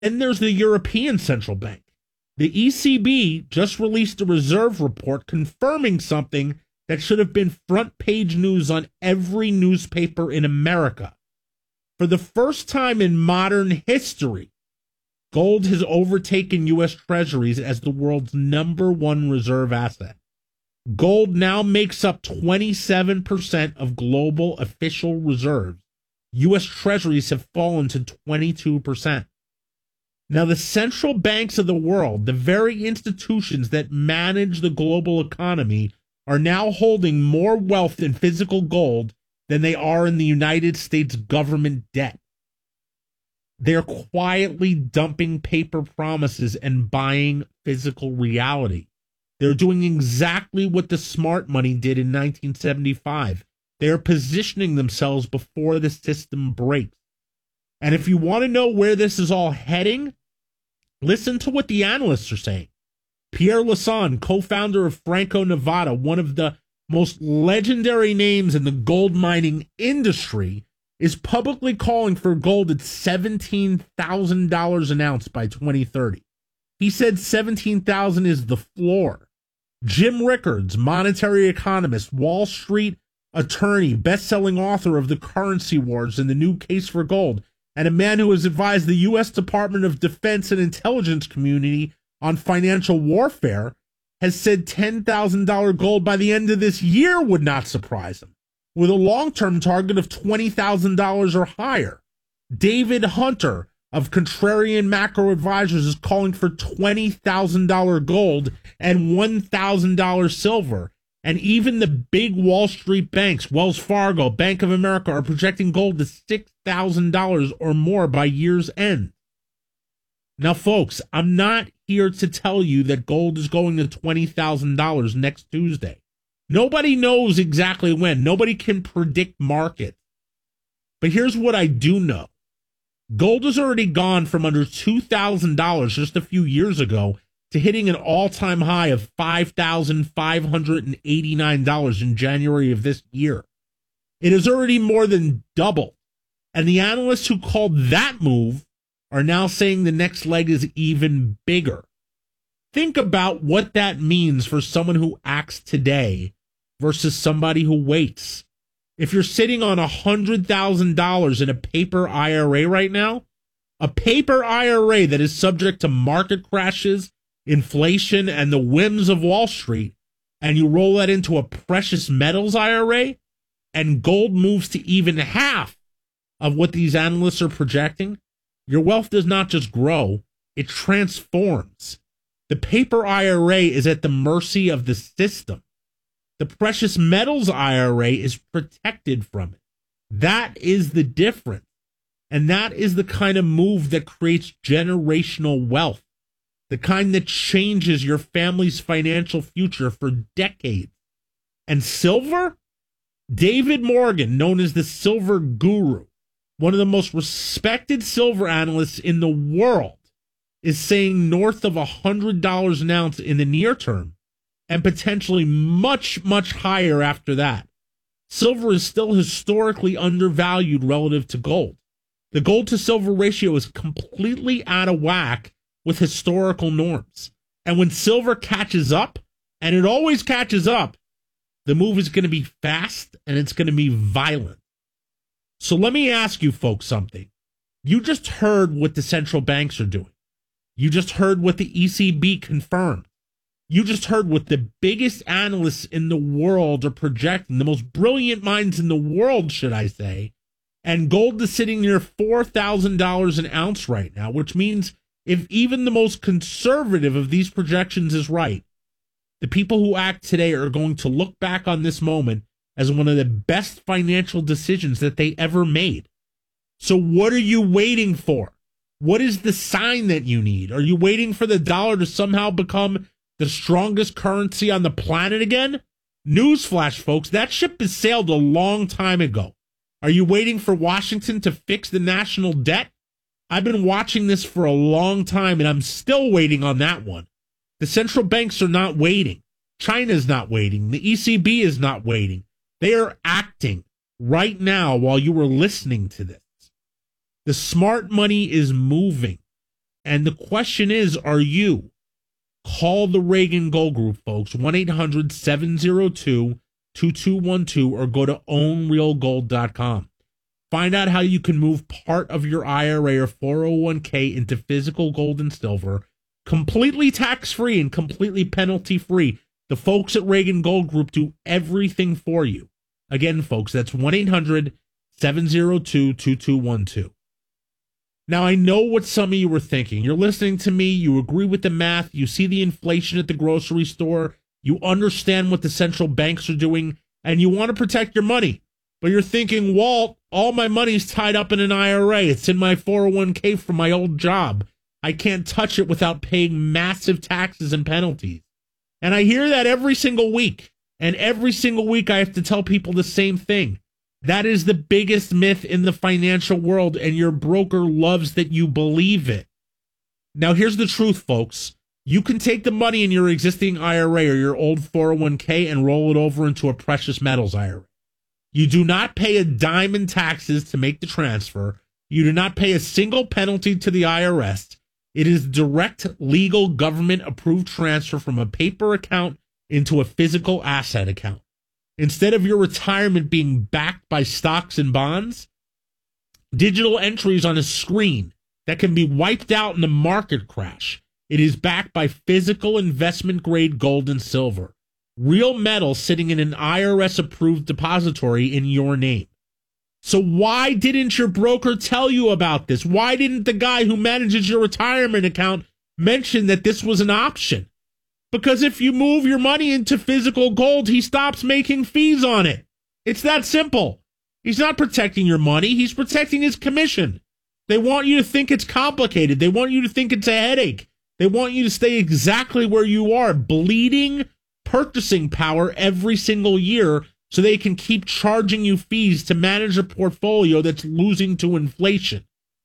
Then there's the European Central Bank. The ECB just released a reserve report confirming something that should have been front page news on every newspaper in America. For the first time in modern history, gold has overtaken U.S. Treasuries as the world's #1 reserve asset. Gold now makes up 27% of global official reserves. U.S. Treasuries have fallen to 22%. Now, the central banks of the world, the very institutions that manage the global economy, are now holding more wealth in physical gold than they are in the United States government debt. They're quietly dumping paper promises and buying physical reality. They're doing exactly what the smart money did in 1975. They're positioning themselves before the system breaks. And if you want to know where this is all heading, listen to what the analysts are saying. Pierre Lassonde, co-founder of Franco-Nevada, one of the most legendary names in the gold mining industry, is publicly calling for gold at $17,000 an ounce by 2030. He said $17,000 is the floor. Jim Rickards, monetary economist, Wall Street attorney, best-selling author of The Currency Wars and The New Case for Gold, and a man who has advised the U.S. Department of Defense and intelligence community on financial warfare, has said $10,000 gold by the end of this year would not surprise him, with a long-term target of $20,000 or higher. David Hunter of Contrarian Macro Advisors is calling for $20,000 gold and $1,000 silver. And even the big Wall Street banks, Wells Fargo, Bank of America, are projecting gold to $6,000 or more by year's end. Now, folks, I'm not here to tell you that gold is going to $20,000 next Tuesday. Nobody knows exactly when. Nobody can predict markets. But here's what I do know. Gold has already gone from under $2,000 just a few years ago to hitting an all-time high of $5,589 in January of this year. It is already more than double. And the analysts who called that move are now saying the next leg is even bigger. Think about what that means for someone who acts today versus somebody who waits. If you're sitting on $100,000 in a paper IRA right now, a paper IRA that is subject to market crashes, inflation, and the whims of Wall Street, and you roll that into a precious metals IRA, and gold moves to even half of what these analysts are projecting, your wealth does not just grow, it transforms. The paper IRA is at the mercy of the system. The precious metals IRA is protected from it. That is the difference. And that is the kind of move that creates generational wealth, the kind that changes your family's financial future for decades. And silver? David Morgan, known as the silver guru, one of the most respected silver analysts in the world, is saying north of $100 an ounce in the near term, and potentially much, much higher after that. Silver is still historically undervalued relative to gold. The gold to silver ratio is completely out of whack with historical norms. And when silver catches up, and it always catches up, the move is going to be fast and it's going to be violent. So let me ask you folks something. You just heard what the central banks are doing. You just heard what the ECB confirmed. You just heard what the biggest analysts in the world are projecting, the most brilliant minds in the world, should I say. And gold is sitting near $4,000 an ounce right now, which means if even the most conservative of these projections is right, the people who act today are going to look back on this moment as one of the best financial decisions that they ever made. So what are you waiting for? What is the sign that you need? Are you waiting for the dollar to somehow become the strongest currency on the planet again? Newsflash, folks, that ship has sailed a long time ago. Are you waiting for Washington to fix the national debt? I've been watching this for a long time, and I'm still waiting on that one. The central banks are not waiting. China's not waiting. The ECB is not waiting. They are acting right now while you were listening to this. The smart money is moving. And the question is, are you? Call the Reagan Gold Group, folks, 1-800-702-2212, or go to ownrealgold.com. Find out how you can move part of your IRA or 401k into physical gold and silver, completely tax-free and completely penalty-free. The folks at Reagan Gold Group do everything for you. Again, folks, that's 1-800-702-2212. Now, I know what some of you were thinking. You're listening to me. You agree with the math. You see the inflation at the grocery store. You understand what the central banks are doing, and you want to protect your money. But you're thinking, Walt, all my money's tied up in an IRA. It's in my 401k from my old job. I can't touch it without paying massive taxes and penalties. And I hear that every single week. And every single week I have to tell people the same thing. That is the biggest myth in the financial world, and your broker loves that you believe it. Now, here's the truth, folks. You can take the money in your existing IRA or your old 401k and roll it over into a precious metals IRA. You do not pay a dime in taxes to make the transfer. You do not pay a single penalty to the IRS. It is direct, legal, government-approved transfer from a paper account into a physical asset account. Instead of your retirement being backed by stocks and bonds, digital entries on a screen that can be wiped out in a market crash. It is backed by physical investment-grade gold and silver. Real metal sitting in an IRS-approved depository in your name. So why didn't your broker tell you about this? Why didn't the guy who manages your retirement account mention that this was an option? Because if you move your money into physical gold, he stops making fees on it. It's that simple. He's not protecting your money. He's protecting his commission. They want you to think it's complicated. They want you to think it's a headache. They want you to stay exactly where you are, bleeding purchasing power every single year so they can keep charging you fees to manage a portfolio that's losing to inflation.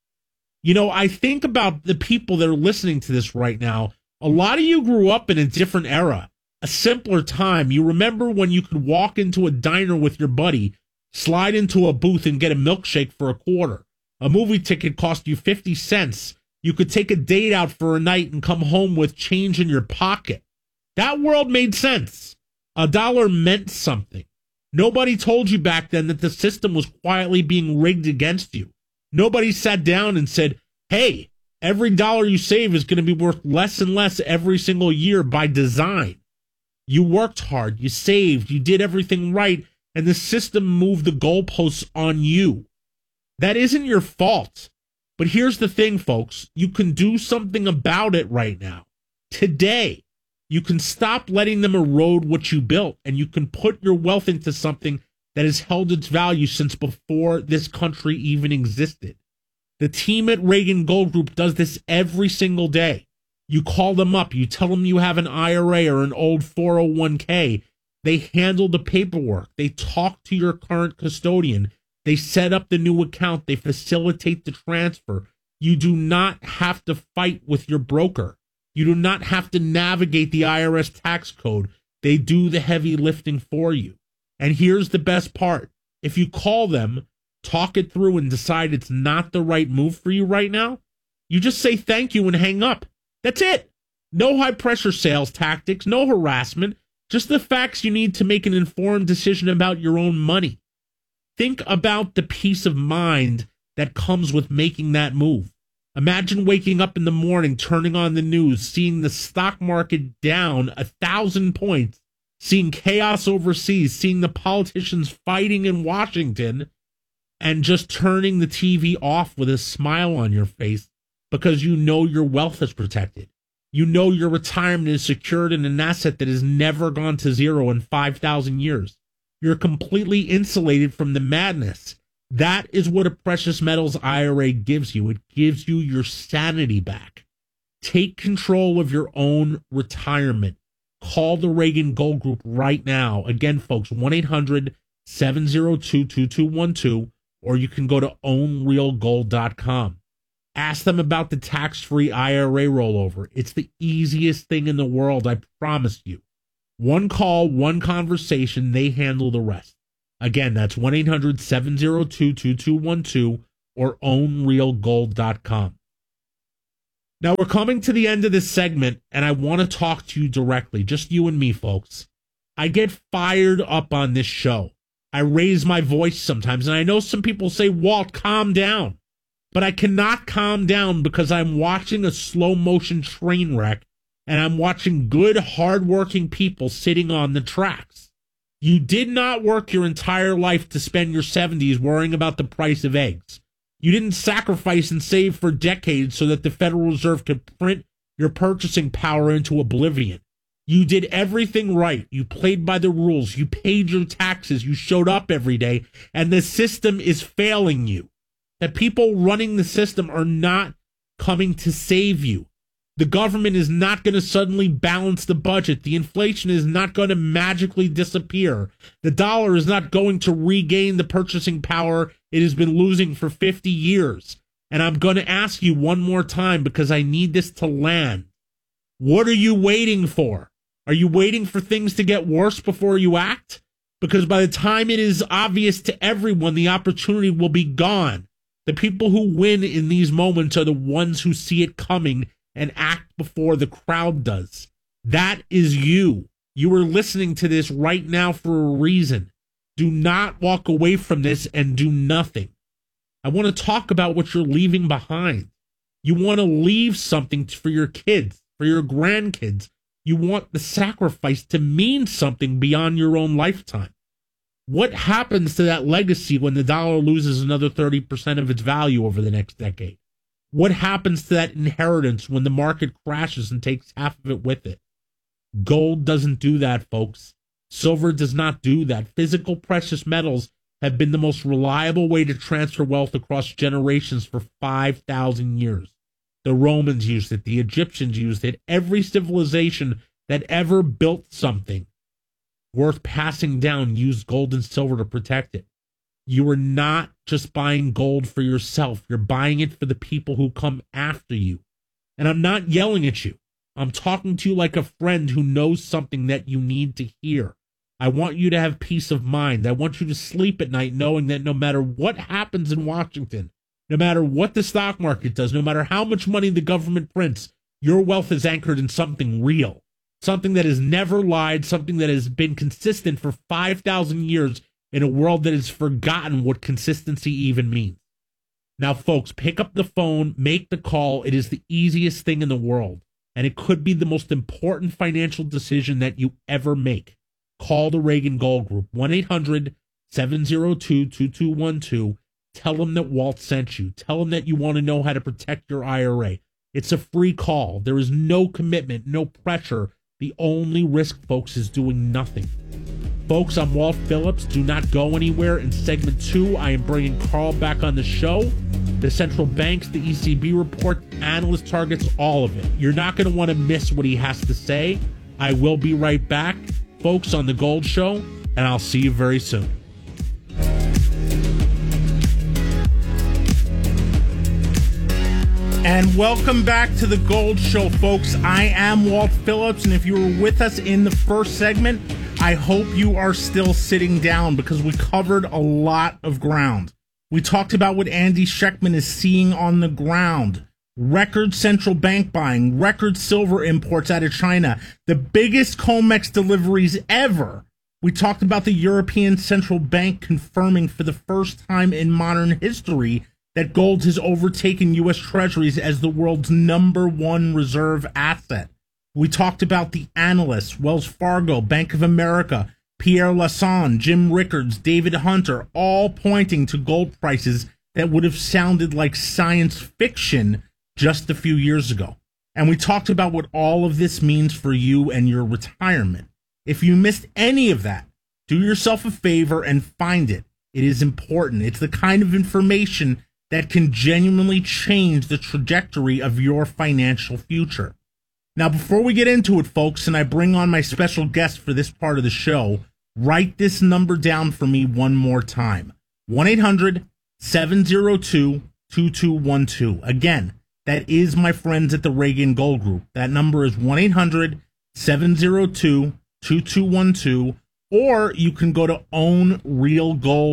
You know, I think about the people that are listening to this right now. A lot of you grew up in a different era, a simpler time. You remember when you could walk into a diner with your buddy, slide into a booth and get a milkshake for $0.25. A movie ticket cost you 50 cents. You could take a date out for a night and come home with change in your pocket. That world made sense. $1 meant something. Nobody told you back then that the system was quietly being rigged against you. Nobody sat down and said, hey, every dollar you save is going to be worth less and less every single year by design. You worked hard, you saved, you did everything right, and the system moved the goalposts on you. That isn't your fault. But here's the thing, folks. You can do something about it right now. Today, you can stop letting them erode what you built, and you can put your wealth into something that has held its value since before this country even existed. The team at Reagan Gold Group does this every single day. You call them up, you tell them you have an IRA or an old 401k. They handle the paperwork. They talk to your current custodian. They set up the new account. They facilitate the transfer. You do not have to fight with your broker. You do not have to navigate the IRS tax code. They do the heavy lifting for you. And here's the best part. If you call them, talk it through, and decide it's not the right move for you right now, you just say thank you and hang up. That's it. No high-pressure sales tactics, no harassment, just the facts you need to make an informed decision about your own money. Think about the peace of mind that comes with making that move. Imagine waking up in the morning, turning on the news, seeing the stock market down 1,000 points, seeing chaos overseas, seeing the politicians fighting in Washington, and just turning the TV off with a smile on your face because you know your wealth is protected. You know your retirement is secured in an asset that has never gone to zero in 5,000 years. You're completely insulated from the madness. That is what a precious metals IRA gives you. It gives you your sanity back. Take control of your own retirement. Call the Reagan Gold Group right now. Again, folks, 1-800-702-2212, or you can go to ownrealgold.com. Ask them about the tax-free IRA rollover. It's the easiest thing in the world, I promise you. One call, one conversation, they handle the rest. Again, that's 1-800-702-2212 or ownrealgold.com. Now we're coming to the end of this segment, and I want to talk to you directly, just you and me, folks. I get fired up on this show. I raise my voice sometimes, and I know some people say, Walt, calm down. But I cannot calm down because I'm watching a slow-motion train wreck, and I'm watching good, hard-working people sitting on the tracks. You did not work your entire life to spend your 70s worrying about the price of eggs. You didn't sacrifice and save for decades so that the Federal Reserve could print your purchasing power into oblivion. You did everything right. You played by the rules. You paid your taxes. You showed up every day, and the system is failing you. The people running the system are not coming to save you. The government is not going to suddenly balance the budget. The inflation is not going to magically disappear. The dollar is not going to regain the purchasing power it has been losing for 50 years. And I'm going to ask you one more time because I need this to land. What are you waiting for? Are you waiting for things to get worse before you act? Because by the time it is obvious to everyone, the opportunity will be gone. The people who win in these moments are the ones who see it coming and act before the crowd does. That is you. You are listening to this right now for a reason. Do not walk away from this and do nothing. I want to talk about what you're leaving behind. You want to leave something for your kids, for your grandkids. You want the sacrifice to mean something beyond your own lifetime. What happens to that legacy when the dollar loses another 30% of its value over the next decade? What happens to that inheritance when the market crashes and takes half of it with it? Gold doesn't do that, folks. Silver does not do that. Physical precious metals have been the most reliable way to transfer wealth across generations for 5,000 years. The Romans used it. The Egyptians used it. Every civilization that ever built something worth passing down used gold and silver to protect it. You are not just buying gold for yourself. You're buying it for the people who come after you. And I'm not yelling at you. I'm talking to you like a friend who knows something that you need to hear. I want you to have peace of mind. I want you to sleep at night knowing that no matter what happens in Washington, no matter what the stock market does, no matter how much money the government prints, your wealth is anchored in something real, something that has never lied, something that has been consistent for 5,000 years in a world that has forgotten what consistency even means. Now, folks, pick up the phone, make the call. It is the easiest thing in the world, and it could be the most important financial decision that you ever make. Call the Reagan Gold Group, 1-800-702-2212. Tell them that Walt sent you. Tell them that you want to know how to protect your IRA. It's a free call. There is no commitment, no pressure. The only risk, folks, is doing nothing. Folks, I'm Walt Phillips. Do not go anywhere. In segment 2, I am bringing Carl back on the show. The central banks, the ECB report, analyst targets, all of it. You're not going to want to miss what he has to say. I will be right back, folks, on The Gold Show, and I'll see you very soon. And welcome back to The Gold Show, folks. I am Walt Phillips, and if you were with us in the first segment, I hope you are still sitting down because we covered a lot of ground. We talked about what Andy Schectman is seeing on the ground. Record central bank buying, record silver imports out of China, the biggest COMEX deliveries ever. We talked about the European Central Bank confirming for the first time in modern history that gold has overtaken U.S. Treasuries as the world's #1 reserve asset. We talked about the analysts, Wells Fargo, Bank of America, Pierre Lassonde, Jim Rickards, David Hunter, all pointing to gold prices that would have sounded like science fiction just a few years ago. And we talked about what all of this means for you and your retirement. If you missed any of that, do yourself a favor and find it. It is important. It's the kind of information that can genuinely change the trajectory of your financial future. Now, before we get into it, folks, and I bring on my special guest for this part of the show, write this number down for me one more time. 1-800-702-2212. Again, that is my friends at the Reagan Gold Group. That number is 1-800-702-2212, or you can go to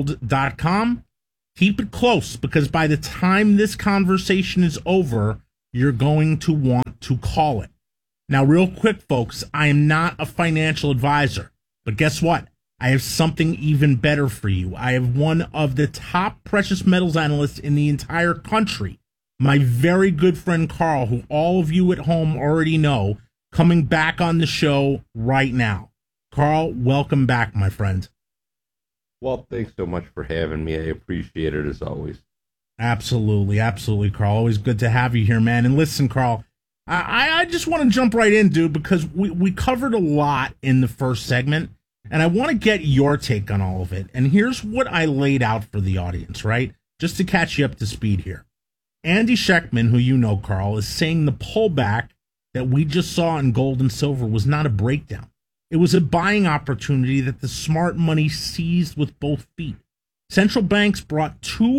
ownrealgold.com. Keep it close, because by the time this conversation is over, you're going to want to call it. Now, real quick, folks, I am not a financial advisor, but guess what? I have something even better for you. I have one of the top precious metals analysts in the entire country, my very good friend Carl, who all of you at home already know, coming back on the show right now. Carl, welcome back, my friend. Well, thanks so much for having me. I appreciate it as always. Absolutely, absolutely, Carl. Always good to have you here, man. And listen, Carl, I just want to jump right in, dude, because we covered a lot in the first segment, and I want to get your take on all of it. And here's what I laid out for the audience, right? Just to catch you up to speed here. Andy Schectman, who you know, Carl, is saying the pullback that we just saw in gold and silver was not a breakdown. It was a buying opportunity that the smart money seized with both feet. Central banks brought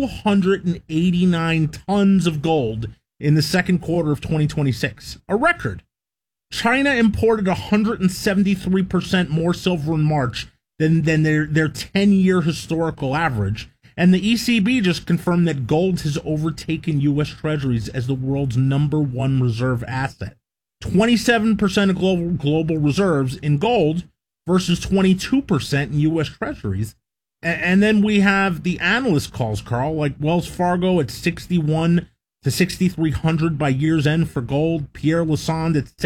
289 tons of gold in the second quarter of 2026, a record. China imported 173% more silver in March than their 10-year historical average, and the ECB just confirmed that gold has overtaken U.S. Treasuries as the world's #1 reserve asset. 27% of global reserves in gold versus 22% in U.S. Treasuries. And then we have the analyst calls, Carl, like Wells Fargo at 61 to 6,300 by year's end for gold. Pierre Lassonde at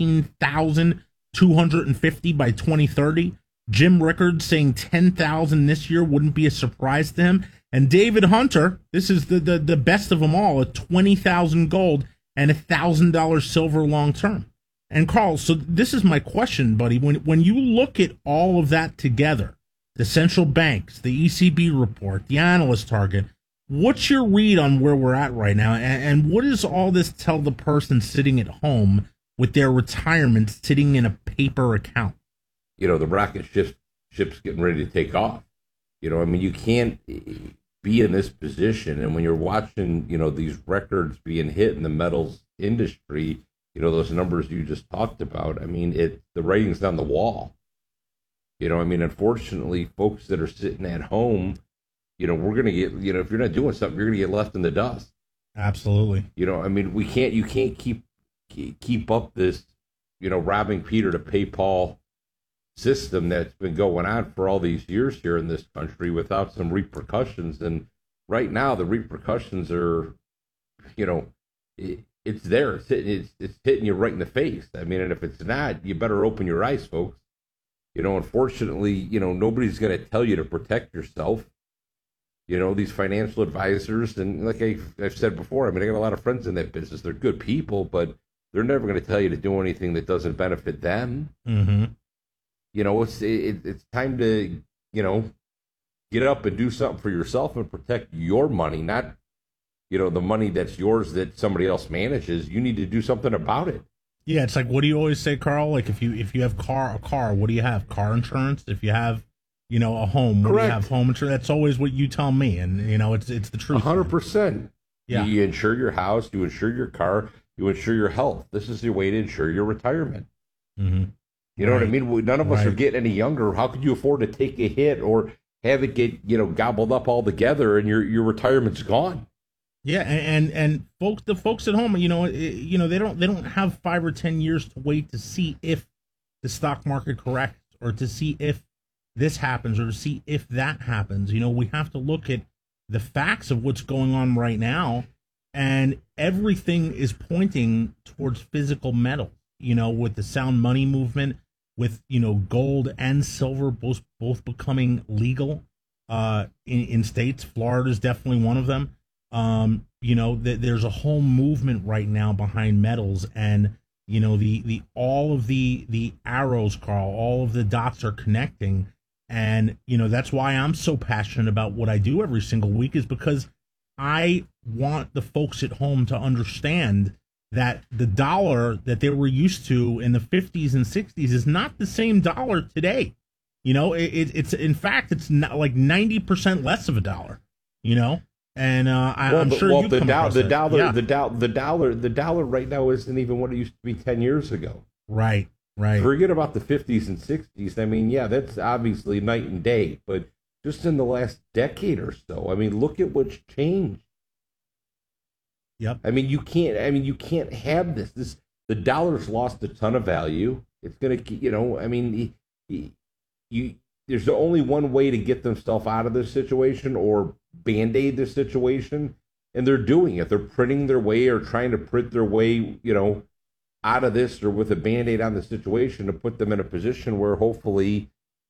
17,250 by 2030. Jim Rickards saying 10,000 this year wouldn't be a surprise to him. And David Hunter, this is the best of them all, at 20,000 gold and $1,000 silver long term. And Carl, so this is my question, buddy. When you look at all of that together, the central banks, the ECB report, the analyst target, what's your read on where we're at right now? And what does all this tell the person sitting at home with their retirement sitting in a paper account? You know, the rocket ship's getting ready to take off. You know, I mean, you can't be in this position. And when you're watching, you know, these records being hit in the metals industry, you know, those numbers you just talked about, I mean, the writing's on the wall. You know, I mean, unfortunately, folks that are sitting at home, you know, we're going to get, you know, if you're not doing something, you're going to get left in the dust. Absolutely. You know, I mean, you can't keep up this, you know, robbing Peter to pay Paul system that's been going on for all these years here in this country without some repercussions. And right now, the repercussions are, you know, it's there. It's hitting you right in the face. I mean, and if it's not, you better open your eyes, folks. You know, unfortunately, you know, nobody's going to tell you to protect yourself. You know, these financial advisors, and like I've said before, I mean, I got a lot of friends in that business. They're good people, but they're never going to tell you to do anything that doesn't benefit them. Mm-hmm. You know, it's time to, you know, get up and do something for yourself and protect your money, not, you know, the money that's yours that somebody else manages. You need to do something about it. Yeah, it's like, what do you always say, Carl? Like, if you have a car, what do you have? Car insurance. If you have, you know, a home, what do you have? Home insurance. That's always what you tell me, and you know, it's the truth. 100%. Yeah. You insure your house, you insure your car, you insure your health. This is the way to insure your retirement. Mm-hmm. You know what I mean? None of us are getting any younger. How could you afford to take a hit or have it get, you know, gobbled up all together and your retirement's gone? Yeah, and the folks at home, you know, they don't have 5 or 10 years to wait to see if the stock market corrects or to see if this happens or to see if that happens. You know, we have to look at the facts of what's going on right now, and everything is pointing towards physical metal. You know, with the sound money movement, with, you know, gold and silver both becoming legal in states. Florida is definitely one of them. You know, there's a whole movement right now behind metals, and you know, the all of the arrows, Carl, all of the dots are connecting, and you know, that's why I'm so passionate about what I do every single week, is because I want the folks at home to understand that the dollar that they were used to in the 50s and 60s is not the same dollar today. You know, it's in fact, it's not like 90% less of a dollar, you know? And I'm sure you come across that. The dollar right now isn't even what it used to be 10 years ago. Right. Forget about the 50s and 60s. I mean, yeah, that's obviously night and day, but just in the last decade or so, I mean, look at what's changed. Yep. I mean, you can't have this. The dollar's lost a ton of value. It's gonna, I mean, there's only one way to get themselves out of this situation or band-aid this situation, and they're doing it. They're printing their way or trying to print their way, out of this or with a band-aid on the situation to put them in a position where hopefully,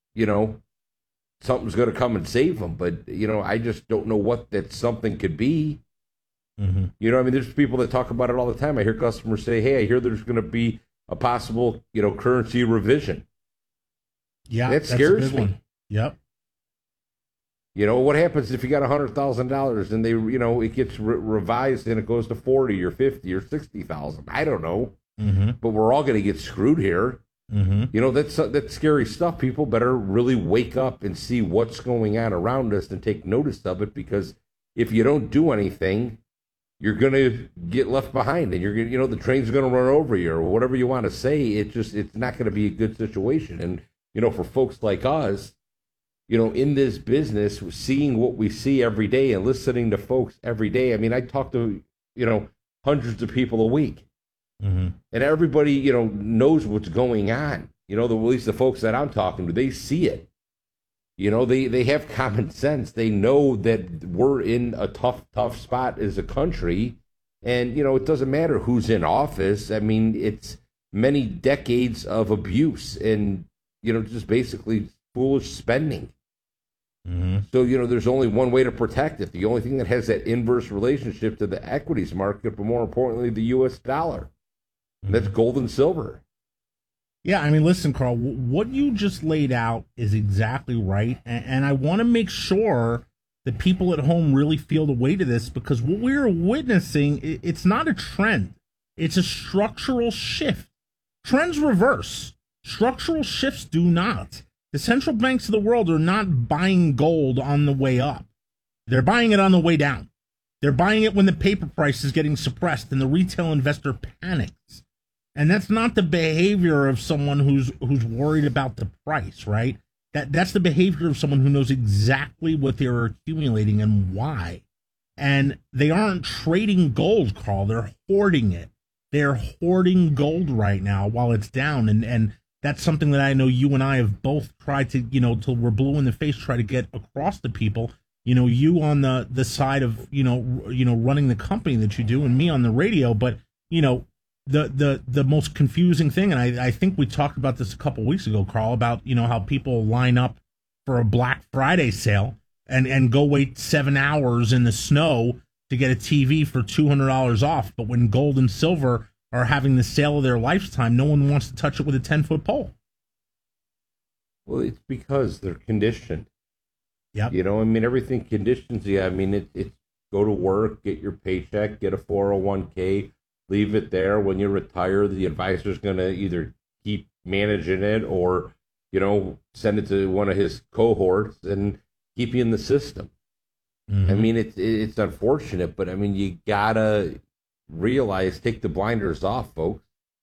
something's going to come and save them. But, I just don't know what that something could be. Mm-hmm. I mean, there's people that talk about it all the time. I hear customers say, hey, I hear there's going to be a possible, currency revision. Yeah, that scares me. One. Yep. What happens if you got $100,000 and they, it gets revised and it goes to 40 or 50 or 60,000? I don't know. Mm-hmm. But we're all going to get screwed here. Mm-hmm. That's scary stuff. People better really wake up and see what's going on around us and take notice of it, because if you don't do anything, you're going to get left behind, and you're going, the train's going to run over you, or whatever you want to say. It's not going to be a good situation. And for folks like us, in this business, seeing what we see every day and listening to folks every day. I mean, I talk to hundreds of people a week. Mm-hmm. And everybody, knows what's going on. At least the folks that I'm talking to, they see it. They have common sense. They know that we're in a tough spot as a country. And, it doesn't matter who's in office. I mean, it's many decades of abuse and, just basically foolish spending. Mm-hmm. So, there's only one way to protect it. The only thing that has that inverse relationship to the equities market, but more importantly, the U.S. dollar. That's gold and silver. Yeah, I mean, listen, Carl, what you just laid out is exactly right. And I want to make sure that people at home really feel the weight of this, because what we're witnessing, it's not a trend. It's a structural shift. Trends reverse. Structural shifts do not. The central banks of the world are not buying gold on the way up. They're buying it on the way down. They're buying it when the paper price is getting suppressed and the retail investor panics. And that's not the behavior of someone who's worried about the price, right? That's the behavior of someone who knows exactly what they're accumulating and why. And they aren't trading gold, Carl. They're hoarding it. They're hoarding gold right now while it's down. And that's something that I know you and I have both tried to, till we're blue in the face, try to get across to people. You on the side of, running the company that you do, and me on the radio. But, the most confusing thing, and I think we talked about this a couple of weeks ago, Carl, about, how people line up for a Black Friday sale and go wait 7 hours in the snow to get a TV for $200 off. But when gold and silver are having the sale of their lifetime, no one wants to touch it with a 10-foot pole. Well, it's because they're conditioned. Yep. Everything conditions you. It's go to work, get your paycheck, get a 401k, leave it there. When you retire, the advisor's going to either keep managing it or, send it to one of his cohorts and keep you in the system. Mm-hmm. It's unfortunate, but you gotta realize, take the blinders off, folks.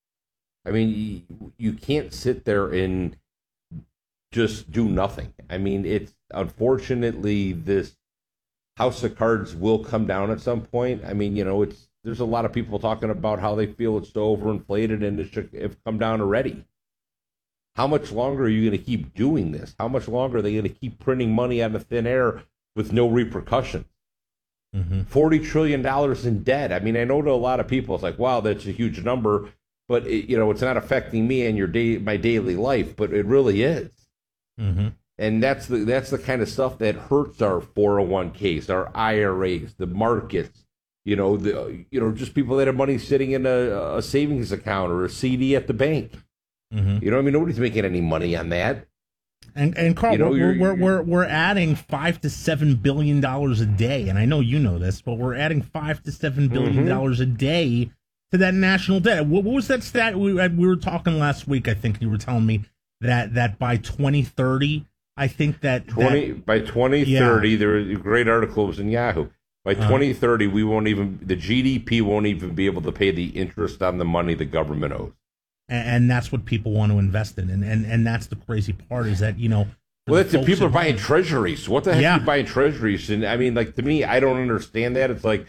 You can't sit there and just do nothing. It's unfortunately, this house of cards will come down at some point. There's a lot of people talking about how they feel it's so overinflated and it should have come down already. How much longer are you going to keep doing this? How much longer are they going to keep printing money out of thin air with no repercussions? Mm-hmm. $40 trillion in debt. I know to a lot of people, it's like, wow, that's a huge number, but it's not affecting me and my daily life, but it really is. Mm-hmm. And that's the kind of stuff that hurts our 401ks, our IRAs, the markets, just people that have money sitting in a savings account or a CD at the bank. Mm-hmm. Nobody's making any money on that. And Carl, we're adding $5 to $7 billion a day, and I know you know this, but we're adding $5 to $7 billion a day to that national debt. What was that stat we were talking last week? I think you were telling me that by 2030, I think by 2030, there was a great article, it was in Yahoo. By 2030, the GDP won't even be able to pay the interest on the money the government owes. And that's what people want to invest in. And that's the crazy part is that, well, that's it. People are buying treasuries. What the heck are you buying treasuries? And to me, I don't understand that. It's like,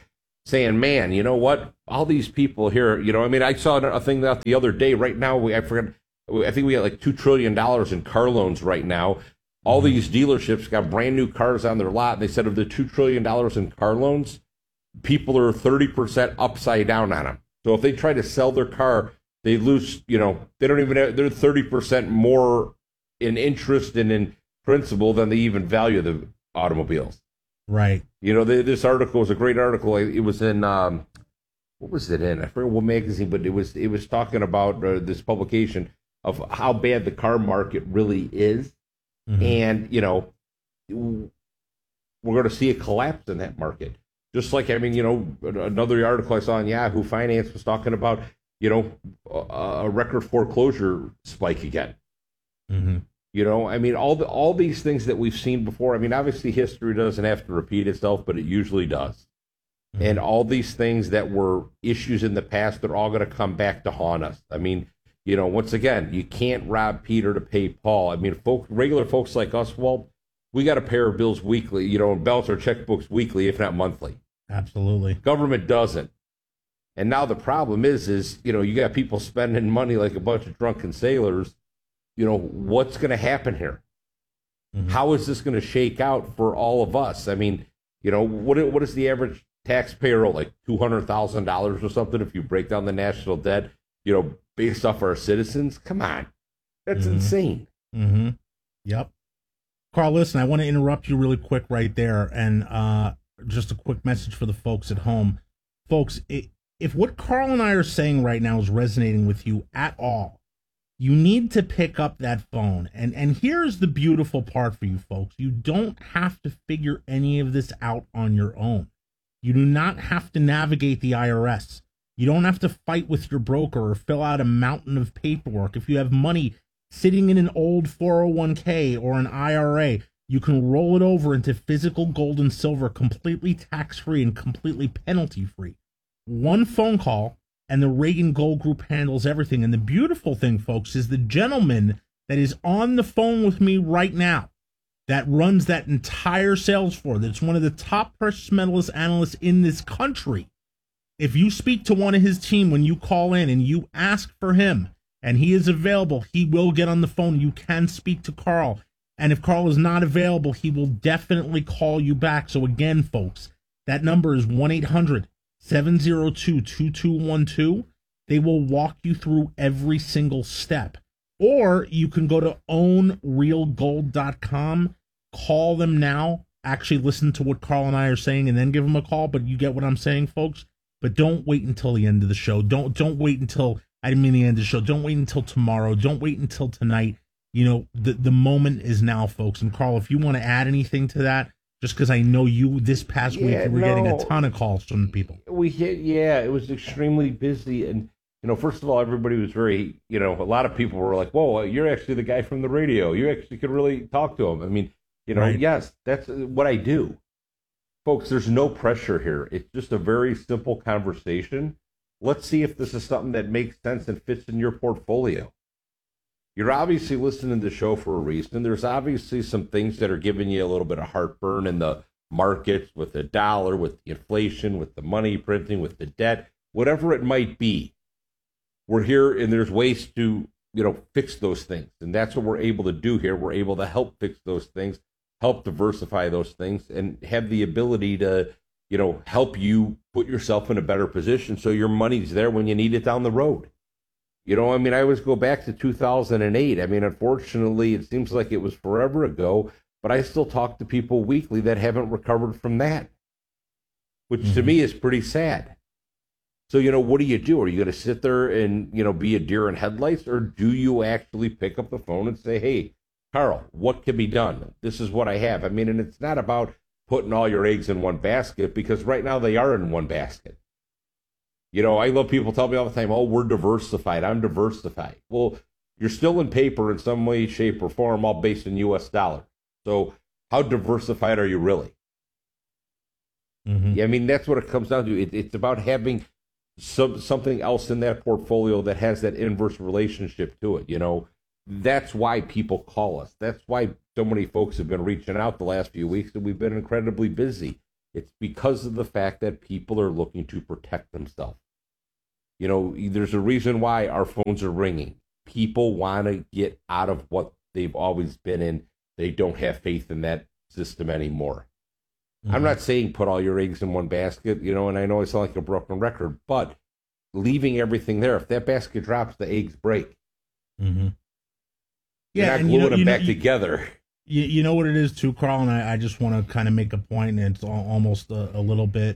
saying, man, you know what? All these people here, I mean, I saw a thing out the other day. Right now, I think we got like $2 trillion in car loans right now. All these dealerships got brand new cars on their lot. And they said of the $2 trillion in car loans, people are 30% upside down on them. So if they try to sell their car, they lose, they don't even have, they're 30% more in interest and in principal than they even value the automobiles. Right. This article was a great article. It was in, what was it in? I forget what magazine, but it was talking about this publication of how bad the car market really is. Mm-hmm. And, we're going to see a collapse in that market. Just like, another article I saw on Yahoo Finance was talking about, a record foreclosure spike again. Mm-hmm. All these things that we've seen before. Obviously history doesn't have to repeat itself, but it usually does. Mm-hmm. And all these things that were issues in the past, they're all going to come back to haunt us. Once again, you can't rob Peter to pay Paul. Regular folks like us, Walt, we got to pay our bills weekly, and balance our checkbooks weekly, if not monthly. Absolutely. Government doesn't. And now the problem is you got people spending money like a bunch of drunken sailors. What's going to happen here? Mm-hmm. How is this going to shake out for all of us? What is the average taxpayer, like $200,000 or something if you break down the national debt, based off our citizens? Come on. That's insane. Mm-hmm. Yep. Carl, listen, I want to interrupt you really quick right there. And just a quick message for the folks at home. Folks, if what Carl and I are saying right now is resonating with you at all, you need to pick up that phone. And here's the beautiful part for you folks. You don't have to figure any of this out on your own. You do not have to navigate the IRS. You don't have to fight with your broker or fill out a mountain of paperwork. If you have money sitting in an old 401k or an IRA, you can roll it over into physical gold and silver completely tax-free and completely penalty-free. One phone call, and the Reagan Gold Group handles everything. And the beautiful thing, folks, is the gentleman that is on the phone with me right now that runs that entire sales floor, that's one of the top precious metals analysts in this country. If you speak to one of his team when you call in and you ask for him and he is available, he will get on the phone. You can speak to Carl. And if Carl is not available, he will definitely call you back. So again, folks, that number is 1-800-702-2212. They will walk you through every single step. Or you can go to ownrealgold.com, call them now, actually listen to what Carl and I are saying, and then give them a call. But you get what I'm saying, folks. But don't wait until the end of the show. Don't wait until, I didn't mean the end of the show. Don't wait until tomorrow. Don't wait until tonight. The moment is now, folks. And Carl, if you want to add anything to that, just because I know you this past week, you were getting a ton of calls from people. It was extremely busy. And, first of all, everybody was very, a lot of people were like, whoa, you're actually the guy from the radio. You actually could really talk to him. Right. Yes, that's what I do. Folks, there's no pressure here. It's just a very simple conversation. Let's see if this is something that makes sense and fits in your portfolio. You're obviously listening to the show for a reason. There's obviously some things that are giving you a little bit of heartburn in the markets with the dollar, with the inflation, with the money printing, with the debt, whatever it might be. We're here and there's ways to, fix those things. And that's what we're able to do here. We're able to help fix those things, help diversify those things, and have the ability to, help you put yourself in a better position so your money's there when you need it down the road. I always go back to 2008. Unfortunately, it seems like it was forever ago, but I still talk to people weekly that haven't recovered from that, which to me is pretty sad. So, what do you do? Are you going to sit there and, be a deer in headlights, or do you actually pick up the phone and say, hey, Carl, what can be done? This is what I have. And it's not about putting all your eggs in one basket, because right now they are in one basket. I love people tell me all the time, oh, we're diversified. I'm diversified. Well, you're still in paper in some way, shape, or form, all based in U.S. dollar. So how diversified are you really? Mm-hmm. That's what it comes down to. It's about having something else in that portfolio that has that inverse relationship to it. That's why people call us. That's why so many folks have been reaching out the last few weeks, and we've been incredibly busy. It's because of the fact that people are looking to protect themselves. You know, there's a reason why our phones are ringing. People want to get out of what they've always been in. They don't have faith in that system anymore. Mm-hmm. I'm not saying put all your eggs in one basket, you know, and I know I sound like a broken record, but leaving everything there. If that basket drops, the eggs break. Mm-hmm. You're not gluing them back together. You know what it is too, Carl, and I just want to kind of make a point, and it's almost a little bit,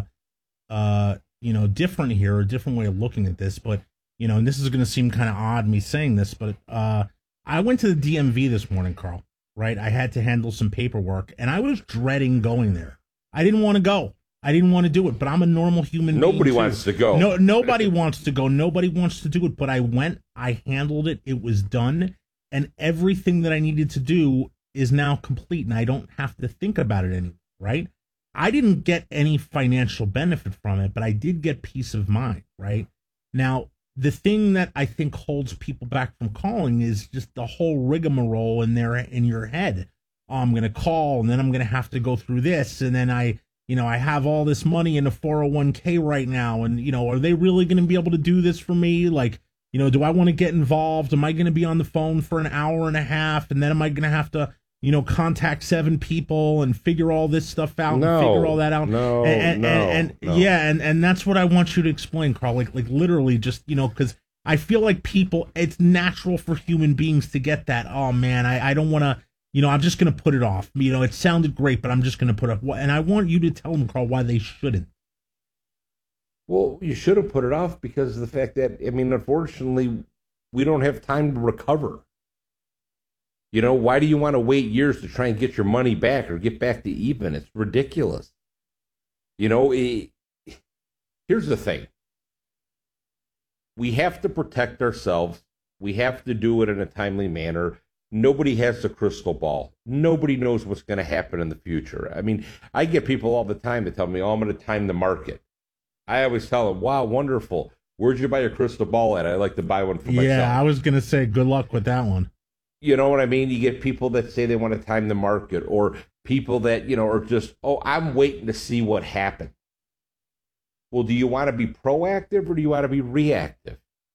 different here, a different way of looking at this, but, you know, and this is going to seem kind of odd, me saying this, but I went to the DMV this morning, Carl, right? I had to handle some paperwork, and I was dreading going there. I didn't want to go. I didn't want to do it, but I'm a normal human being. Nobody wants to go. No, nobody wants to go. Nobody wants to do it, but I went, I handled it, it was done, and everything that I needed to do is now complete, and I don't have to think about it anymore, right? I didn't get any financial benefit from it, but I did get peace of mind, right? Now, the thing that I think holds people back from calling is just the whole rigmarole in your head. Oh, I'm going to call, and then I'm going to have to go through this, and then I have all this money in a 401k right now, and, you know, are they really going to be able to do this for me? Like, you know, do I want to get involved? Am I going to be on the phone for an hour and a half, and then am I going to have to, you know, contact 7 people and figure all this stuff out and figure all that out? No. Yeah, and that's what I want you to explain, Carl. Like literally just, you know, because I feel like people, it's natural for human beings to get that, oh man, I don't want to, you know, I'm just going to put it off. You know, it sounded great, but I'm just going to put it off. And I want you to tell them, Carl, why they shouldn't. Well, you should have put it off because of the fact that, I mean, unfortunately, we don't have time to recover. You know, why do you want to wait years to try and get your money back or get back to even? It's ridiculous. You know, here's the thing. We have to protect ourselves. We have to do it in a timely manner. Nobody has a crystal ball. Nobody knows what's going to happen in the future. I mean, I get people all the time that tell me, oh, I'm going to time the market. I always tell them, wow, wonderful. Where'd you buy your crystal ball at? I like to buy one for myself. Yeah, I was going to say good luck with that one. You know what I mean? You get people that say they want to time the market, or people that, you know, are just, oh, I'm waiting to see what happens. Well, do you want to be proactive or do you want to be reactive?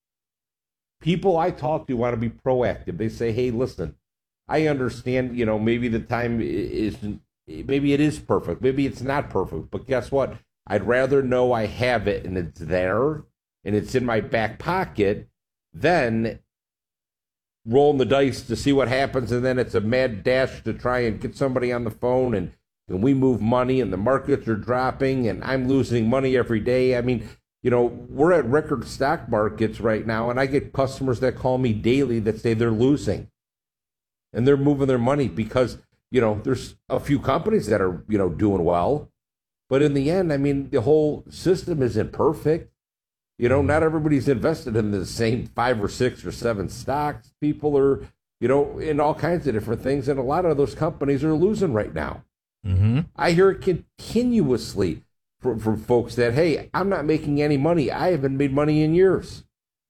People I talk to want to be proactive. They say, hey, listen, I understand, you know, maybe the time isn't, maybe it is perfect. Maybe it's not perfect. But guess what? I'd rather know I have it and it's there and it's in my back pocket than rolling the dice to see what happens, and then it's a mad dash to try and get somebody on the phone, and we move money, and the markets are dropping, and I'm losing money every day. I mean, you know, we're at record stock markets right now, and I get customers that call me daily that say they're losing, and they're moving their money because, you know, there's a few companies that are, you know, doing well, but in the end, I mean, the whole system isn't perfect. You know, not everybody's invested in the same 5 or 6 or 7 stocks. People are, you know, in all kinds of different things, and a lot of those companies are losing right now. Mm-hmm. I hear it continuously from folks that, hey, I'm not making any money. I haven't made money in years.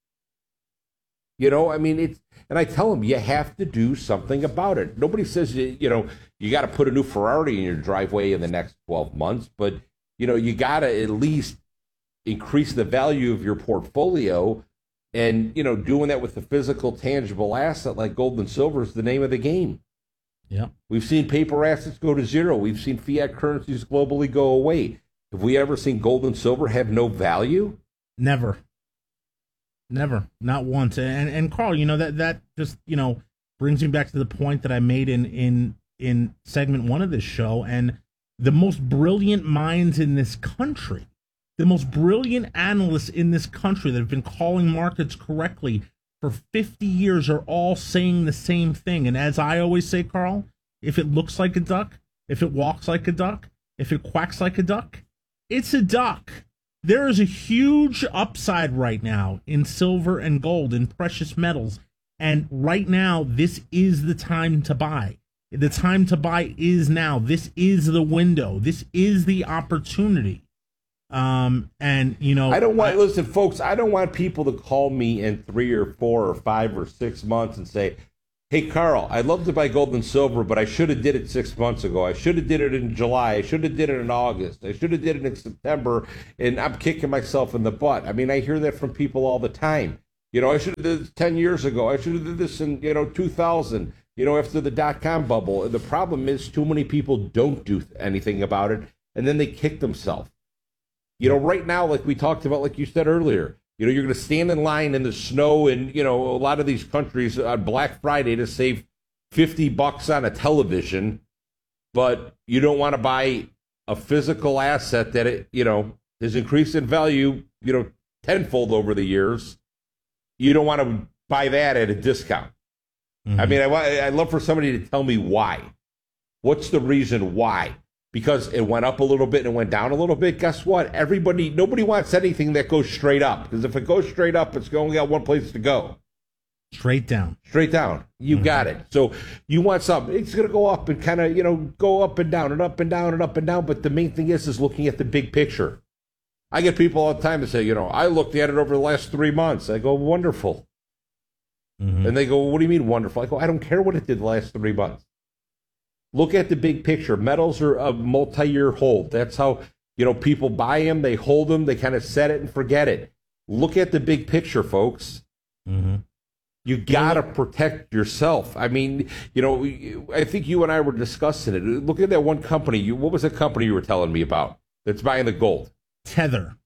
You know, I mean, it's, and I tell them, you have to do something about it. Nobody says, you know, you got to put a new Ferrari in your driveway in the next 12 months, but, you know, you got to at least increase the value of your portfolio, and, you know, doing that with a physical, tangible asset like gold and silver is the name of the game. Yeah. We've seen paper assets go to zero. We've seen fiat currencies globally go away. Have we ever seen gold and silver have no value? Never. Not once. And Carl, you know, that just, you know, brings me back to the point that I made in segment 1 of this show, and the most brilliant minds in this country, the most brilliant analysts in this country that have been calling markets correctly for 50 years are all saying the same thing. And as I always say, Carl, if it looks like a duck, if it walks like a duck, if it quacks like a duck, it's a duck. There is a huge upside right now in silver and gold and precious metals. And right now, this is the time to buy. The time to buy is now. This is the window. This is the opportunity. And you know, listen, folks, I don't want people to call me in 3 or 4 or 5 or 6 months and say, hey, Carl, I'd love to buy gold and silver, but I should have did it 6 months ago. I should have did it in July. I should have did it in August. I should have did it in September, and I'm kicking myself in the butt. I mean, I hear that from people all the time. I should have did this 10 years ago. I should have did this in, 2000, after the dot-com bubble. And the problem is too many people don't do anything about it, and then they kick themselves. Right now, like we talked about, like you said earlier, you're going to stand in line in the snow in, a lot of these countries on Black Friday to save $50 on a television, but you don't want to buy a physical asset that, has increased in value, tenfold over the years. You don't want to buy that at a discount. Mm-hmm. I mean, I'd love for somebody to tell me why. What's the reason why? Because it went up a little bit and it went down a little bit. Guess what? Nobody wants anything that goes straight up. Because if it goes straight up, it's only got one place to go. Straight down. Straight down. You got it. So you want something. It's going to go up and kind of, go up and down and up and down and up and down. But the main thing is looking at the big picture. I get people all the time that say, I looked at it over the last 3 months. I go, wonderful. Mm-hmm. And they go, what do you mean wonderful? I go, I don't care what it did the last 3 months. Look at the big picture. Metals are a multi-year hold. That's how, people buy them, they hold them, they kind of set it and forget it. Look at the big picture, folks. Mm-hmm. You got to protect yourself. I mean, I think you and I were discussing it. Look at that one company. What was the company you were telling me about that's buying the gold? Tether.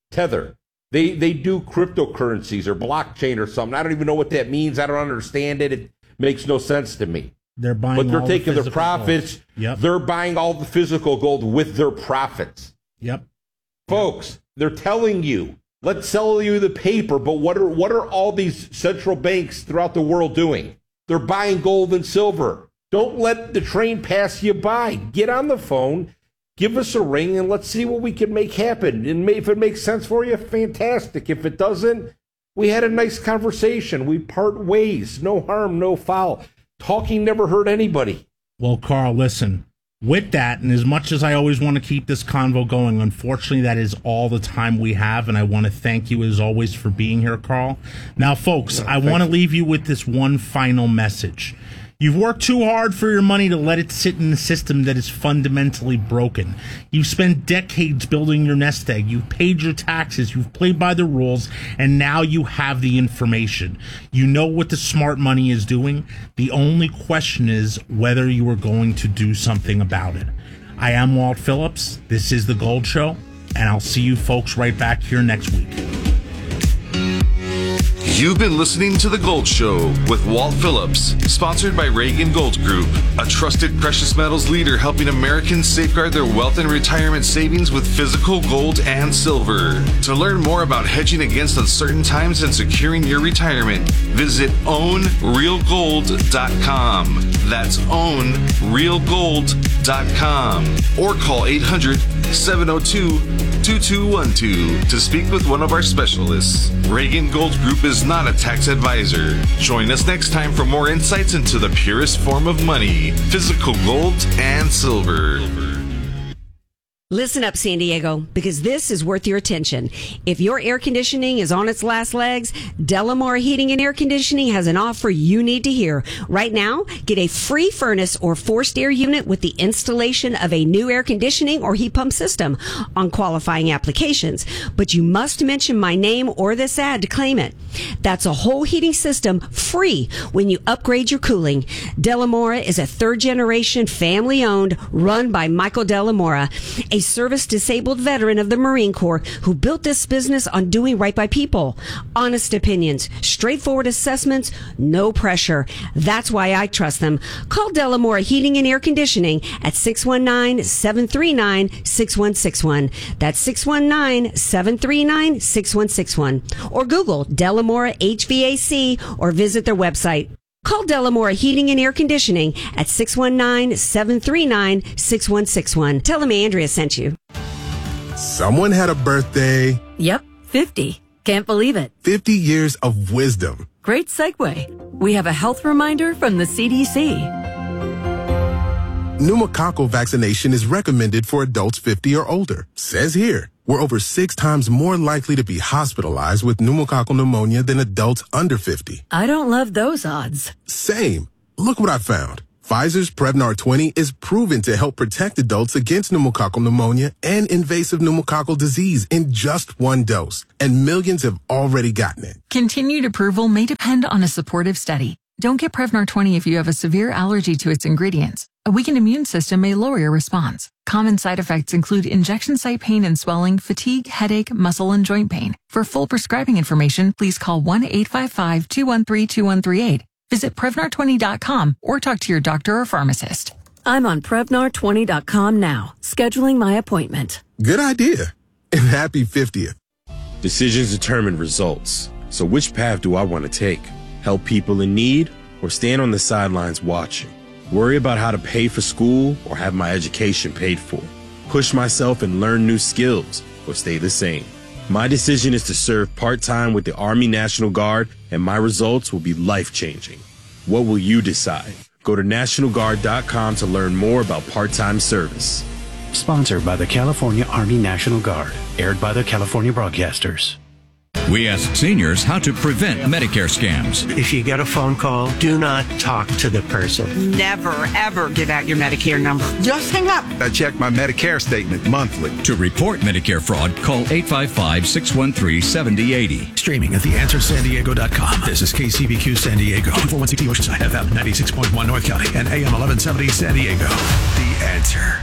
They do cryptocurrencies or blockchain or something. I don't even know what that means. I don't understand it. It makes no sense to me. They're buying, but they're taking their profits. Yep. They're buying all the physical gold with their profits. Yep. Folks, they're telling you, let's sell you the paper. But what are all these central banks throughout the world doing? They're buying gold and silver. Don't let the train pass you by. Get on the phone, give us a ring, and let's see what we can make happen. And if it makes sense for you, fantastic. If it doesn't, we had a nice conversation. We part ways. No harm, no foul. Talking never hurt anybody. Well, Carl, listen, with that, and as much as I always want to keep this convo going, unfortunately, that is all the time we have, and I want to thank you, as always, for being here, Carl. Now, folks, I want to leave you with this one final message. You've worked too hard for your money to let it sit in a system that is fundamentally broken. You've spent decades building your nest egg. You've paid your taxes. You've played by the rules. And now you have the information. You know what the smart money is doing. The only question is whether you are going to do something about it. I am Walt Phillips. This is The Gold Show. And I'll see you folks right back here next week. You've been listening to The Gold Show with Walt Phillips, sponsored by Reagan Gold Group, a trusted precious metals leader helping Americans safeguard their wealth and retirement savings with physical gold and silver. To learn more about hedging against uncertain times and securing your retirement, visit ownrealgold.com. That's ownrealgold.com. Or call 800-702-2212 to speak with one of our specialists. Reagan Gold Group is not a tax advisor. Join us next time for more insights into the purest form of money, physical gold and silver. Listen up, San Diego, because this is worth your attention. If your air conditioning is on its last legs, Delamore Heating and Air Conditioning has an offer you need to hear. Right now, get a free furnace or forced air unit with the installation of a new air conditioning or heat pump system on qualifying applications. But you must mention my name or this ad to claim it. That's a whole heating system free when you upgrade your cooling. Delamora is a third-generation, family-owned, run by Michael Delamora, a service-disabled veteran of the Marine Corps who built this business on doing right by people. Honest opinions, straightforward assessments, no pressure. That's why I trust them. Call Delamora Heating and Air Conditioning at 619-739-6161. That's 619-739-6161. Or Google Delamora HVAC or visit their website. Call Delamora Heating and Air Conditioning at 619-739-6161. Tell them Andrea sent you. Someone had a birthday. Yep, 50. Can't believe it. 50 years of wisdom. Great segue. We have a health reminder from the CDC. Pneumococcal vaccination is recommended for adults 50 or older. Says here, we're over 6 times more likely to be hospitalized with pneumococcal pneumonia than adults under 50. I don't love those odds. Same. Look what I found. Pfizer's Prevnar 20 is proven to help protect adults against pneumococcal pneumonia and invasive pneumococcal disease in just one dose, and millions have already gotten it. Continued approval may depend on a supportive study. Don't get Prevnar 20 if you have a severe allergy to its ingredients. A weakened immune system may lower your response. Common side effects include injection site pain and swelling, fatigue, headache, muscle, and joint pain. For full prescribing information, please call 1-855-213-2138. Visit Prevnar20.com or talk to your doctor or pharmacist. I'm on Prevnar20.com now, scheduling my appointment. Good idea. And happy 50th. Decisions determine results. So which path do I want to take? Help people in need or stand on the sidelines watching? Worry about how to pay for school or have my education paid for? Push myself and learn new skills or stay the same? My decision is to serve part-time with the Army National Guard, and my results will be life-changing. What will you decide? Go to NationalGuard.com to learn more about part-time service. Sponsored by the California Army National Guard. Aired by the California Broadcasters. We ask seniors how to prevent Medicare scams. If you get a phone call, do not talk to the person. Never, ever give out your Medicare number. Just hang up. I check my Medicare statement monthly. To report Medicare fraud, call 855-613-7080. Streaming at theanswersandiego.com. This is KCBQ San Diego, 241CT Oceanside, FM 96.1 North County, and AM 1170 San Diego. The Answer.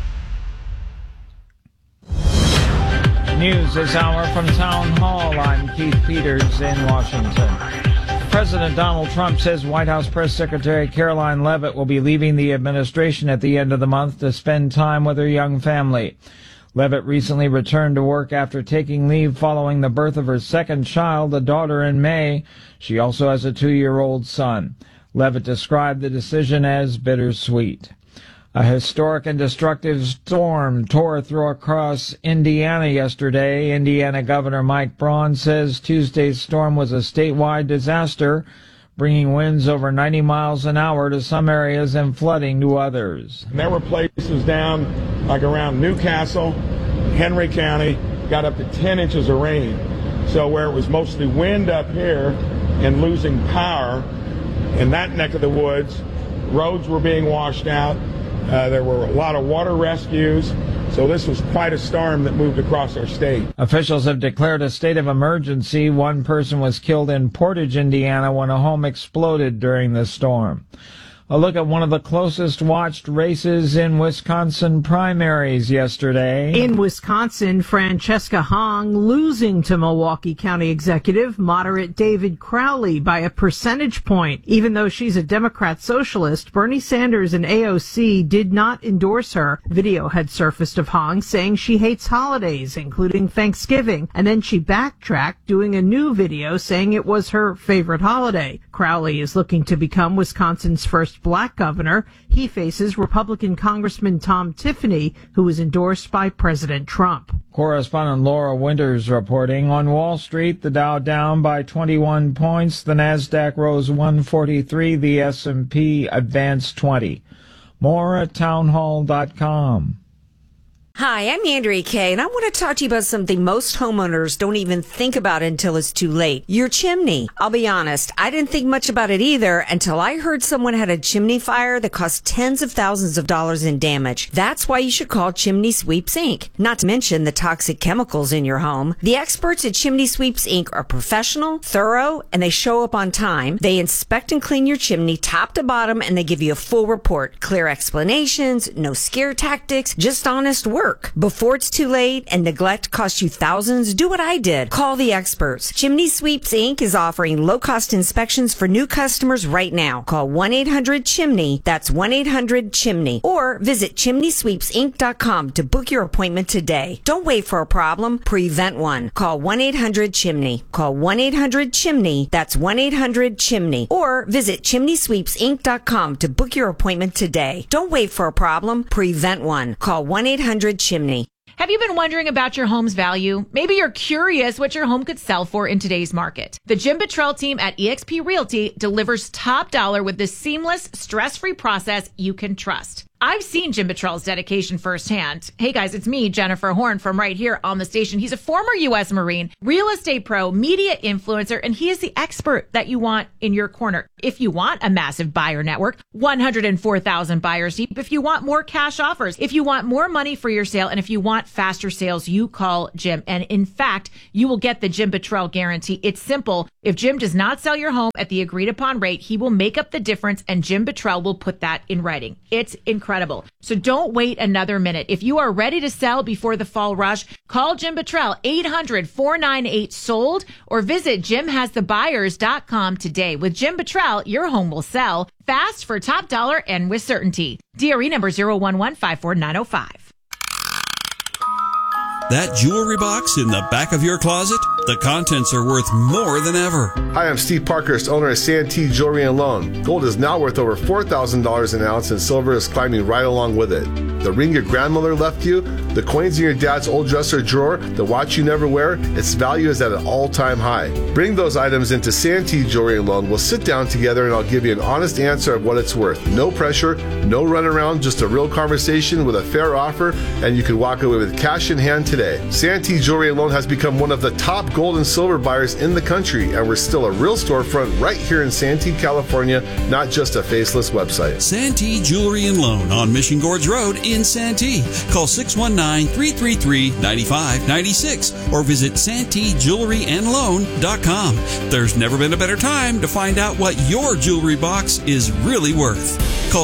News this hour from Town Hall. I'm Keith Peters in Washington. President Donald Trump says White House Press Secretary Caroline Leavitt will be leaving the administration at the end of the month to spend time with her young family. Leavitt recently returned to work after taking leave following the birth of her second child, a daughter, in May. She also has a 2-year-old son. Leavitt described the decision as bittersweet. A historic and destructive storm tore through across Indiana yesterday. Indiana Governor Mike Braun says Tuesday's storm was a statewide disaster, bringing winds over 90 miles an hour to some areas and flooding to others. And there were places down like around Newcastle, Henry County, got up to 10 inches of rain. So where it was mostly wind up here and losing power in that neck of the woods, roads were being washed out. There were a lot of water rescues, so this was quite a storm that moved across our state. Officials have declared a state of emergency. One person was killed in Portage, Indiana, when a home exploded during the storm. A look at one of the closest watched races in Wisconsin primaries yesterday. In Wisconsin, Francesca Hong losing to Milwaukee County Executive moderate David Crowley by a percentage point. Even though she's a Democrat socialist, Bernie Sanders and AOC did not endorse her. Video had surfaced of Hong saying she hates holidays, including Thanksgiving, and then she backtracked, doing a new video saying it was her favorite holiday. Crowley is looking to become Wisconsin's first black governor. He faces Republican Congressman Tom Tiffany, who was endorsed by President Trump. Correspondent Laura Winters reporting. On Wall Street, the Dow down by 21 points, the Nasdaq rose 143, the S&P advanced 20. More at townhall.com. Hi, I'm Andrea Kay, and I want to talk to you about something most homeowners don't even think about until it's too late. Your chimney. I'll be honest, I didn't think much about it either until I heard someone had a chimney fire that caused tens of thousands of dollars in damage. That's why you should call Chimney Sweeps, Inc. Not to mention the toxic chemicals in your home. The experts at Chimney Sweeps, Inc. are professional, thorough, and they show up on time. They inspect and clean your chimney top to bottom, and they give you a full report. Clear explanations, no scare tactics, just honest work. Before it's too late and neglect costs you thousands, do what I did. Call the experts. Chimney Sweeps, Inc. is offering low-cost inspections for new customers right now. Call 1-800-CHIMNEY. That's 1-800-CHIMNEY. Or visit chimneysweepsinc.com to book your appointment today. Don't wait for a problem. Prevent one. Call 1-800-CHIMNEY. Call 1-800-CHIMNEY. That's 1-800-CHIMNEY. Or visit chimneysweepsinc.com to book your appointment today. Don't wait for a problem. Prevent one. Call 1-800-CHIMNEY. Have you been wondering about your home's value? Maybe you're curious what your home could sell for in today's market. The Jim Buttrell team at eXp Realty delivers top dollar with the seamless, stress-free process you can trust. I've seen Jim Buttrell's dedication firsthand. Hey guys, it's me, Jennifer Horn, from right here on the station. He's a former U.S. Marine, real estate pro, media influencer, and he is the expert that you want in your corner. If you want a massive buyer network, 104,000 buyers deep. If you want more cash offers, if you want more money for your sale, and if you want faster sales, you call Jim. And in fact, you will get the Jim Buttrell guarantee. It's simple. If Jim does not sell your home at the agreed upon rate, he will make up the difference, and Jim Buttrell will put that in writing. It's incredible. So don't wait another minute. If you are ready to sell before the fall rush, call Jim Buttrell, 800-498-SOLD, or visit JimHasTheBuyers.com today. With Jim Buttrell, your home will sell fast, for top dollar, and with certainty. DRE number 0115495. That jewelry box in the back of your closet? The contents are worth more than ever. Hi, I'm Steve Parkhurst, owner of Santee Jewelry and Loan. Gold is now worth over $4,000 an ounce, and silver is climbing right along with it. The ring your grandmother left you, the coins in your dad's old dresser drawer, the watch you never wear, its value is at an all-time high. Bring those items into Santee Jewelry and Loan. We'll sit down together and I'll give you an honest answer of what it's worth. No pressure, no runaround, just a real conversation with a fair offer, and you can walk away with cash in hand today. Santee Jewelry and Loan has become one of the top gold and silver buyers in the country, and we're still a real storefront right here in Santee, California, not just a faceless website. Santee Jewelry and Loan on Mission Gorge Road in Santee. Call 619-333-9596 or visit SanteeJewelryandLoan.com. There's never been a better time to find out what your jewelry box is really worth. Call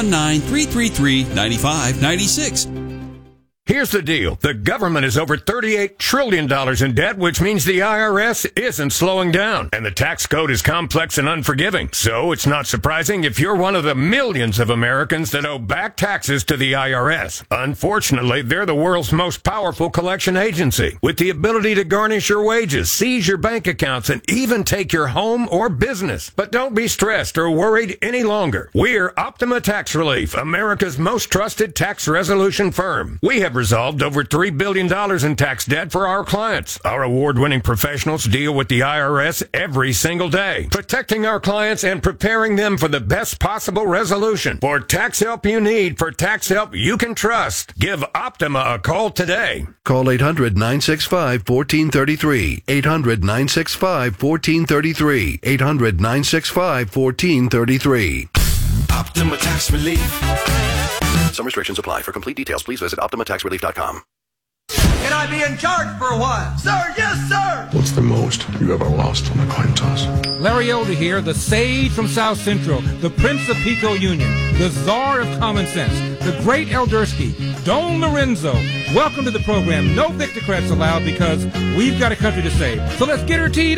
619-333-9596. Here's the deal. The government is over $38 trillion in debt, which means the IRS isn't slowing down. And the tax code is complex and unforgiving. So it's not surprising if you're one of the millions of Americans that owe back taxes to the IRS. Unfortunately, they're the world's most powerful collection agency, with the ability to garnish your wages, seize your bank accounts, and even take your home or business. But don't be stressed or worried any longer. We're Optima Tax Relief, America's most trusted tax resolution firm. We have resolved over $3 billion in tax debt for our clients. Our award-winning professionals deal with the IRS every single day, protecting our clients and preparing them for the best possible resolution. For tax help you need, for tax help you can trust, give Optima a call today. Call 800-965-1433. 800-965-1433. 800-965-1433. Optima Tax Relief. Some restrictions apply. For complete details, please visit OptimaTaxRelief.com. Can I be in charge for a while? Sir, yes, sir! What's the most you ever lost on a coin toss? Larry Elder here, the sage from South Central, the Prince of Pico Union, the czar of common sense, the great Eldersky, Don Lorenzo. Welcome to the program. No Victocrats allowed because we've got a country to save. So let's get her teed